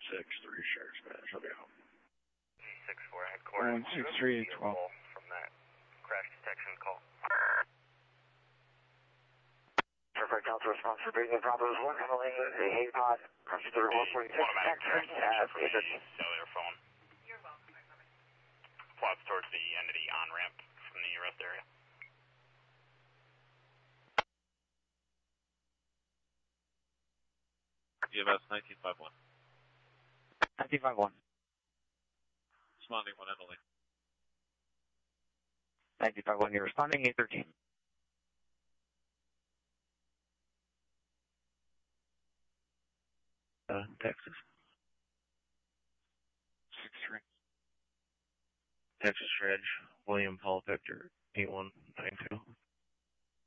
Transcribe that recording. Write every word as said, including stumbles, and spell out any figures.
six three, Sheriff Spanish, I'll be home. G six four headquarters. one six three twelve. From that crash detection call. Perfect Delta response for Breathing Bravo's one handling a hay pod. Crossing through one forty-six. Automatic crash detection from the cellular phone. You're welcome. Plots towards the end of the on-ramp from the rest area. E M S nineteen fifty-one. nineteen fifty-one. Responding one Emily. nineteen fifty-one, you're responding, eight thirteen. Uh, Texas. six three. Texas Reg, William Paul Victor, eight one nine two.